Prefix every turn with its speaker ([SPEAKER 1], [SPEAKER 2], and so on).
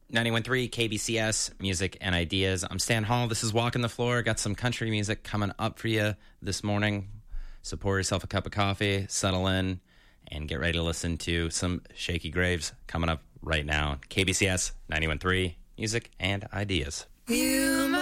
[SPEAKER 1] 91.3 KBCS, Music and Ideas. I'm Stan Hall. This is Walking the Floor. Got some country music coming up for you this morning. So pour yourself a cup of coffee, settle in, and get ready to listen to some Shaky Graves coming up right now. KBCS 91.3, Music and Ideas.
[SPEAKER 2] You